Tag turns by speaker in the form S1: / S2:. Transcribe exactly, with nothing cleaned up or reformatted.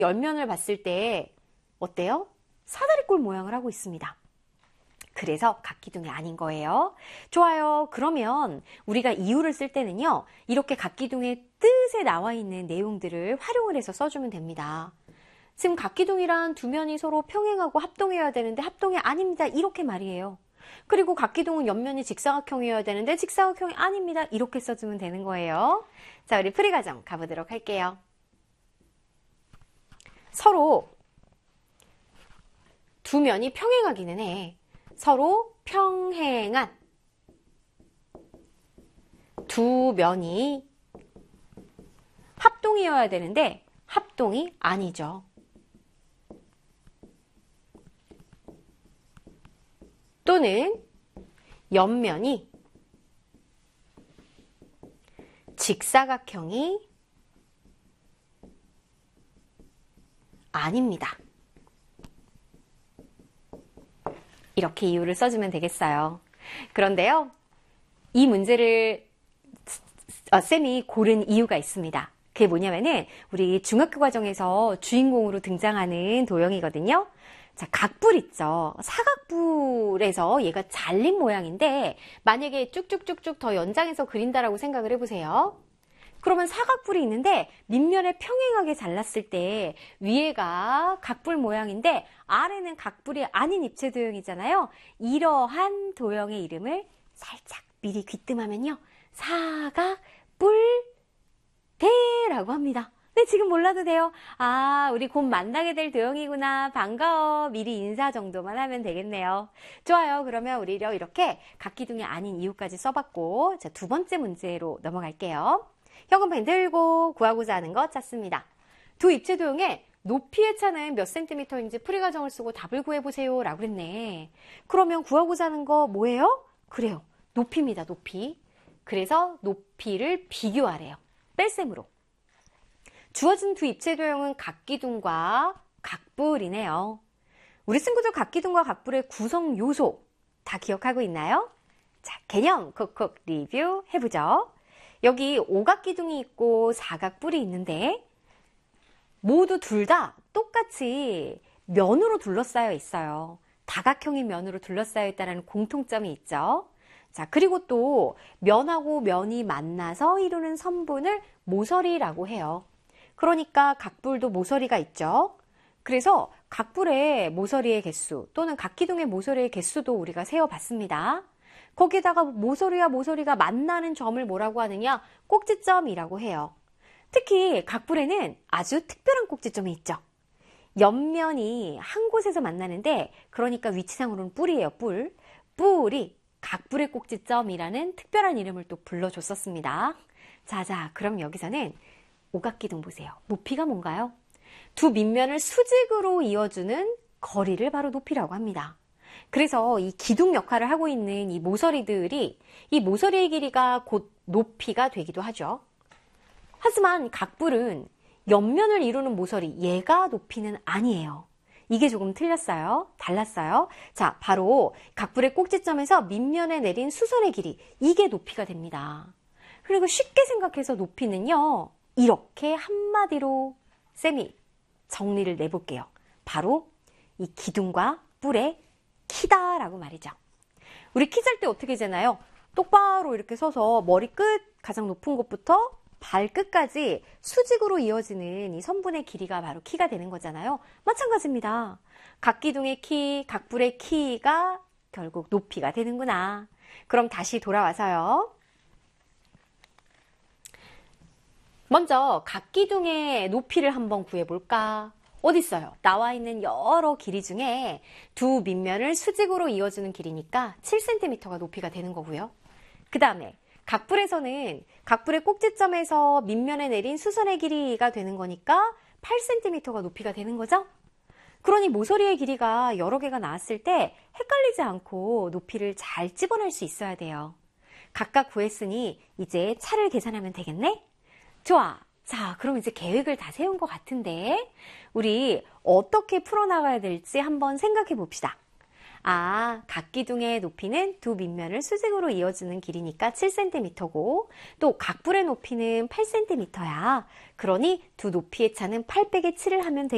S1: 옆면을 봤을 때 어때요? 사다리꼴 모양을 하고 있습니다. 그래서 각기둥이 아닌 거예요. 좋아요. 그러면 우리가 이유를 쓸 때는요, 이렇게 각기둥의 뜻에 나와 있는 내용들을 활용을 해서 써주면 됩니다. 지금 각기둥이란 두 면이 서로 평행하고 합동해야 되는데 합동이 아닙니다. 이렇게 말이에요. 그리고 각기둥은 옆면이 직사각형이어야 되는데 직사각형이 아닙니다. 이렇게 써주면 되는 거예요. 자, 우리 풀이과정 가보도록 할게요. 서로 두 면이 평행하기는 해. 서로 평행한 두 면이 합동이어야 되는데 합동이 아니죠. 또는 옆면이 직사각형이 아닙니다. 이렇게 이유를 써주면 되겠어요. 그런데요, 이 문제를 쌤이 고른 이유가 있습니다. 그게 뭐냐면은 우리 중학교 과정에서 주인공으로 등장하는 도형이거든요. 자, 각불 있죠. 사각불에서 얘가 잘린 모양인데 만약에 쭉쭉쭉쭉 더 연장해서 그린다라고 생각을 해보세요. 그러면 사각불이 있는데 밑면에 평행하게 잘랐을 때 위에가 각불 모양인데 아래는 각불이 아닌 입체 도형이잖아요. 이러한 도형의 이름을 살짝 미리 귀뜸하면요, 사각불대라고 합니다. 네, 지금 몰라도 돼요. 아, 우리 곧 만나게 될 도형이구나. 반가워. 미리 인사 정도만 하면 되겠네요. 좋아요. 그러면 우리 이렇게 각기둥이 아닌 이유까지 써봤고, 자, 두 번째 문제로 넘어갈게요. 현금펜 들고 구하고자 하는 것 찾습니다. 두 입체 도형의 높이의 차는 몇 센티미터인지 풀이과정을 쓰고 답을 구해보세요 라고 그랬네. 그러면 구하고자 하는 거 뭐예요? 그래요. 높이입니다. 높이. 그래서 높이를 비교하래요. 뺄셈으로. 주어진 두 입체 도형은 각기둥과 각불이네요. 우리 친구들 각기둥과 각불의 구성 요소 다 기억하고 있나요? 자, 개념 콕콕 리뷰 해보죠. 여기 오각기둥이 있고 사각뿔이 있는데 모두 둘 다 똑같이 면으로 둘러싸여 있어요. 다각형인 면으로 둘러싸여 있다는 공통점이 있죠. 자, 그리고 또 면하고 면이 만나서 이루는 선분을 모서리라고 해요. 그러니까 각불도 모서리가 있죠. 그래서 각불의 모서리의 개수 또는 각기둥의 모서리의 개수도 우리가 세어봤습니다. 거기에다가 모서리와 모서리가 만나는 점을 뭐라고 하느냐? 꼭지점이라고 해요. 특히 각불에는 아주 특별한 꼭지점이 있죠. 옆면이 한 곳에서 만나는데, 그러니까 위치상으로는 뿔이에요. 뿔. 뿔이 각불의 꼭지점이라는 특별한 이름을 또 불러줬었습니다. 자자, 그럼 여기서는 오각기둥 보세요. 높이가 뭔가요? 두 밑면을 수직으로 이어주는 거리를 바로 높이라고 합니다. 그래서 이 기둥 역할을 하고 있는 이 모서리들이 이 모서리의 길이가 곧 높이가 되기도 하죠. 하지만 각불은 옆면을 이루는 모서리, 얘가 높이는 아니에요. 이게 조금 틀렸어요. 달랐어요. 자, 바로 각불의 꼭지점에서 밑면에 내린 수선의 길이, 이게 높이가 됩니다. 그리고 쉽게 생각해서 높이는요, 이렇게 한마디로 쌤이 정리를 내볼게요. 바로 이 기둥과 뿔의 키다라고 말이죠. 우리 키 잘 때 어떻게 재나요? 똑바로 이렇게 서서 머리 끝 가장 높은 곳부터 발끝까지 수직으로 이어지는 이 선분의 길이가 바로 키가 되는 거잖아요. 마찬가지입니다. 각기둥의 키, 각불의 키가 결국 높이가 되는구나. 그럼 다시 돌아와서요. 먼저 각기둥의 높이를 한번 구해볼까? 어디 있어요? 나와 있는 여러 길이 중에 두 밑면을 수직으로 이어주는 길이니까 칠 센티미터가 높이가 되는 거고요. 그 다음에 각불에서는 각불의 꼭지점에서 밑면에 내린 수선의 길이가 되는 거니까 팔 센티미터가 높이가 되는 거죠? 그러니 모서리의 길이가 여러 개가 나왔을 때 헷갈리지 않고 높이를 잘 집어낼 수 있어야 돼요. 각각 구했으니 이제 차를 계산하면 되겠네? 좋아. 자, 그럼 이제 계획을 다 세운 것 같은데 우리 어떻게 풀어나가야 될지 한번 생각해 봅시다. 아, 각기둥의 높이는 두 밑면을 수직으로 이어주는 길이니까 칠 센티미터고 또 각불의 높이는 팔 센티미터야. 그러니 두 높이의 차는 팔 빼기 칠을 하면 되겠다.